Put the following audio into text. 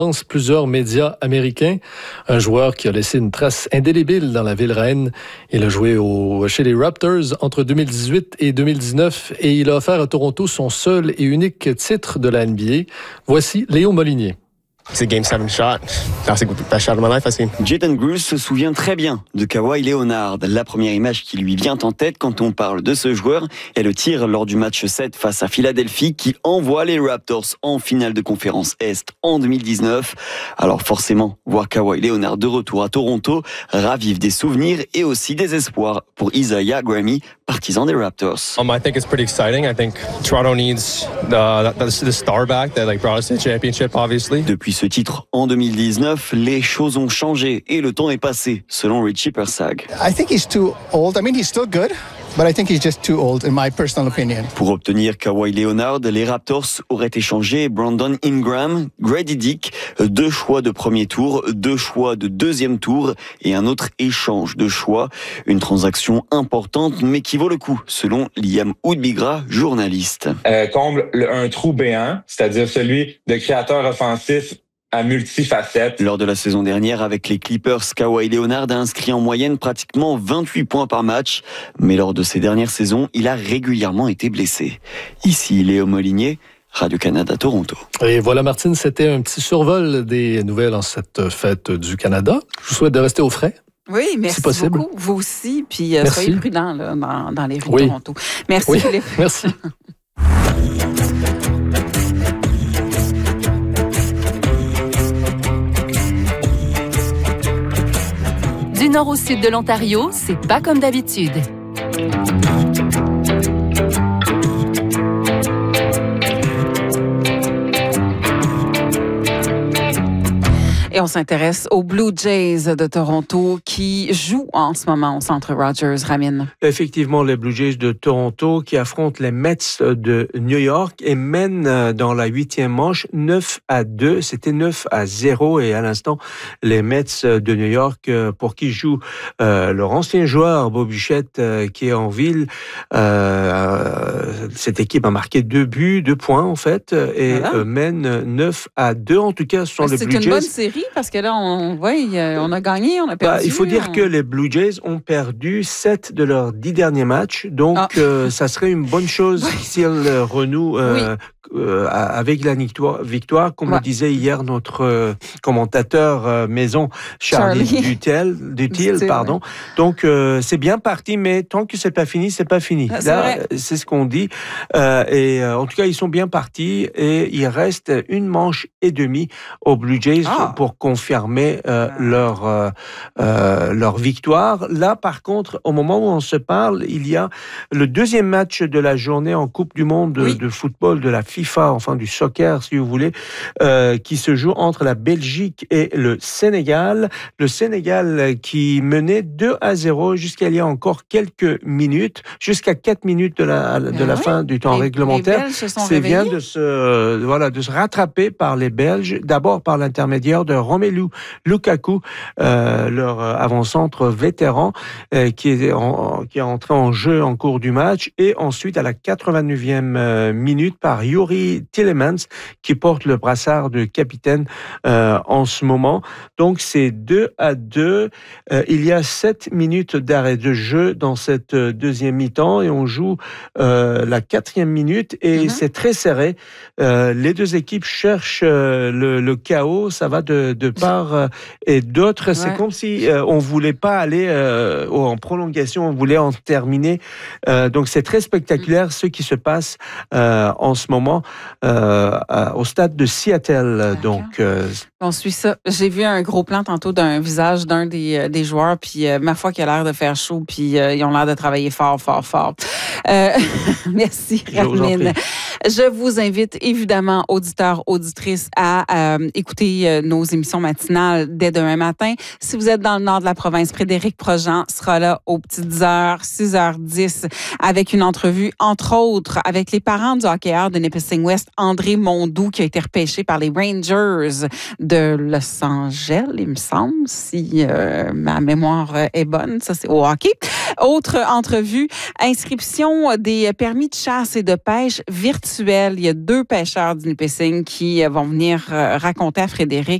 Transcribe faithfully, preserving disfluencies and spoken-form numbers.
plusieurs médias américains. Un joueur qui a laissé une trace indélébile dans la ville reine. Il a joué au, chez les Raptors entre deux mille dix-huit et deux mille dix-neuf et il a offert à Toronto son seul et unique titre de la N B A. Voici Léo Molinier. C'est game seven shot. That's the best shot of my life, I think. Jayden Bruce se souvient très bien de Kawhi Leonard. La première image qui lui vient en tête quand on parle de ce joueur est le tir lors du match sept face à Philadelphie qui envoie les Raptors en finale de conférence Est en deux mille dix-neuf. Alors forcément, voir Kawhi Leonard de retour à Toronto ravive des souvenirs et aussi des espoirs pour Isaiah Grammy, partisan des Raptors. Um, I think it's pretty exciting. I think Toronto needs the, the, the star back that like brought us to the championship, obviously. Depuis ce titre en deux mille dix-neuf, les choses ont changé et le temps est passé, selon Richie Persag. I think he's too old. I mean, he's still good. But I think he's just too old, in my personal opinion. Pour obtenir Kawhi Leonard, les Raptors auraient échangé Brandon Ingram, Grady Dick, deux choix de premier tour, deux choix de deuxième tour et un autre échange de choix. Une transaction importante, mais qui vaut le coup, selon Liam Woodbigra, journaliste. Euh, comble le, un trou béant, c'est-à-dire celui de créateur offensif à multifacettes. Lors de la saison dernière, avec les Clippers, Kawhi Leonard a inscrit en moyenne pratiquement vingt-huit points par match. Mais lors de ces dernières saisons, il a régulièrement été blessé. Ici, Léo Molinier, Radio-Canada, Toronto. Et voilà, Martine, c'était un petit survol des nouvelles en cette fête du Canada. Je vous souhaite de rester au frais. Oui, merci beaucoup. Vous aussi. Puis euh, soyez prudents là, dans, dans les rues oui. de Toronto. Merci, oui. Philippe. Merci. Du nord au sud de l'Ontario, c'est pas comme d'habitude. Et on s'intéresse aux Blue Jays de Toronto qui jouent en ce moment au Centre Rogers. Ramin. Effectivement, les Blue Jays de Toronto qui affrontent les Mets de New York et mènent dans la huitième manche neuf à deux. C'était neuf à zéro et à l'instant, les Mets de New York pour qui joue euh, leur ancien joueur, Bo Bichette, euh, qui est en ville. Euh, cette équipe a marqué deux buts, deux points en fait et voilà. euh, mène neuf à deux. En tout cas, ce sont les Blue Jays. C'est une bonne série. Parce que là, on, ouais, on a gagné, on a perdu. Bah, il faut dire on... que les Blue Jays ont perdu sept de leurs dix derniers matchs. Donc, ah. euh, ça serait une bonne chose s'ils renouent euh, oui. euh, avec la victoire, victoire comme ouais. le disait hier notre euh, commentateur euh, maison, Charlie, Charlie. Dutel, Dutil. Dutil pardon. Ouais. Donc, euh, c'est bien parti, mais tant que c'est pas fini, c'est pas fini. Ah, c'est là, vrai. C'est ce qu'on dit. Euh, et euh, en tout cas, ils sont bien partis et il reste une manche et demie aux Blue Jays ah. pour confirmer euh, ah. leur, euh, euh, leur victoire. Là, par contre, au moment où on se parle, il y a le deuxième match de la journée en Coupe du Monde oui. de, de football de la FIFA, enfin du soccer, si vous voulez, euh, qui se joue entre la Belgique et le Sénégal. Le Sénégal qui menait deux à zéro jusqu'à il y a encore quelques minutes, jusqu'à quatre minutes de la, de la oui. fin du temps les, réglementaire. Les C'est bien de se, euh, voilà, de se rattraper par les Belges, d'abord par l'intermédiaire de Romelu Lukaku, euh, leur avant-centre vétéran, euh, qui, est en, qui est entré en jeu en cours du match, et ensuite à la quatre-vingt-neuvième euh, minute par Youri Tielemans, qui porte le brassard de capitaine euh, en ce moment. Donc c'est deux à deux. Euh, il y a sept minutes d'arrêt de jeu dans cette deuxième mi-temps, et on joue euh, la quatrième minute, et mm-hmm. c'est très serré. Euh, les deux équipes cherchent euh, le, le chaos. Ça va de, de part euh, et d'autre. Ouais. C'est comme si euh, on voulait pas aller euh, en prolongation, on voulait en terminer. Euh, donc c'est très spectaculaire mm. ce qui se passe euh, en ce moment euh, au stade de Seattle. D'accord. Donc euh, on suit ça. J'ai vu un gros plan tantôt d'un visage d'un des, des joueurs, puis euh, ma foi, qui a l'air de faire chaud, puis euh, ils ont l'air de travailler fort, fort, fort. Euh, merci, Ramin. Je vous invite évidemment, auditeurs, auditrices, à euh, écouter euh, nos émissions émission matinale dès demain matin. Si vous êtes dans le nord de la province, Frédéric Projean sera là aux petites heures, six heures dix, avec une entrevue, entre autres, avec les parents du hockeyeur de Nipissing West, André Mondou, qui a été repêché par les Rangers de Los Angeles, il me semble, si euh, ma mémoire est bonne. Ça, c'est au hockey. Autre entrevue, inscription des permis de chasse et de pêche virtuels. Il y a deux pêcheurs du Nipissing qui vont venir raconter à Frédéric